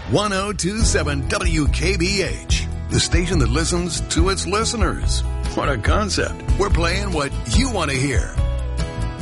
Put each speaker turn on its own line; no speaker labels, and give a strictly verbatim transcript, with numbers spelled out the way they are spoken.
one oh two seven W K B H, the station that listens to its listeners. What a concept. We're playing what you want to hear.